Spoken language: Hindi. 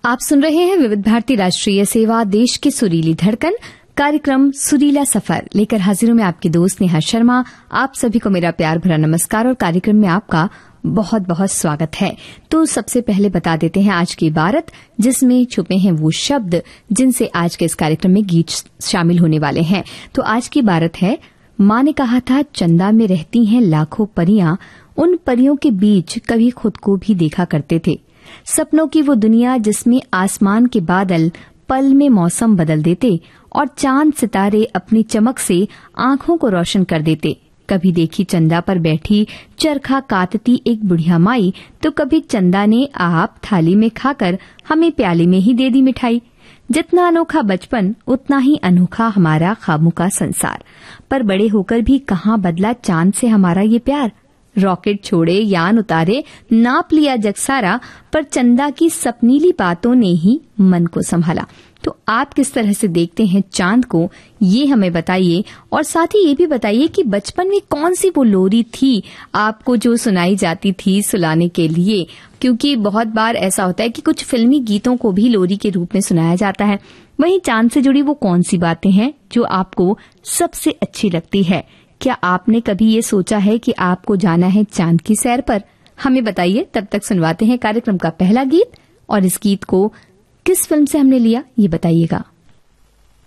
आप सुन रहे हैं विविध भारती राष्ट्रीय सेवा, देश की सुरीली धड़कन, कार्यक्रम सुरीला सफर लेकर हाजिर हूं मैं आपकी दोस्त नेहा शर्मा। आप सभी को मेरा प्यार भरा नमस्कार और कार्यक्रम में आपका बहुत बहुत स्वागत है। तो सबसे पहले बता देते हैं आज की इबारत, जिसमें छुपे हैं वो शब्द जिनसे आज के इस कार्यक्रम में गीत शामिल होने वाले हैं। तो आज की इबारत है, माँ ने कहा था चंदा में रहती हैं लाखों परियां, उन परियों के बीच कभी खुद को भी देखा करते थे। सपनों की वो दुनिया जिसमें आसमान के बादल पल में मौसम बदल देते और चांद सितारे अपनी चमक से आंखों को रोशन कर देते। कभी देखी चंदा पर बैठी चरखा काटती एक बुढ़िया माई, तो कभी चंदा ने आप थाली में खाकर हमें प्याले में ही दे दी मिठाई। जितना अनोखा बचपन उतना ही अनोखा हमारा ख्वाबों का संसार। पर बड़े होकर भी कहाँ बदला चांद से हमारा ये प्यार। रॉकेट छोड़े, यान उतारे, नाप लिया जग सारा, पर चंदा की सपनीली बातों ने ही मन को संभाला। तो आप किस तरह से देखते हैं चांद को, ये हमें बताइए। और साथ ही ये भी बताइए कि बचपन में कौन सी वो लोरी थी आपको जो सुनाई जाती थी सुलाने के लिए, क्योंकि बहुत बार ऐसा होता है कि कुछ फिल्मी गीतों को भी लोरी के रूप में सुनाया जाता है। वहीं चांद से जुड़ी वो कौन सी बातें हैं जो आपको सबसे अच्छी लगती है? क्या आपने कभी ये सोचा है कि आपको जाना है चांद की सैर पर? हमें बताइए। तब तक सुनवाते हैं कार्यक्रम का पहला गीत, और इस गीत को किस फिल्म से हमने लिया ये बताइएगा।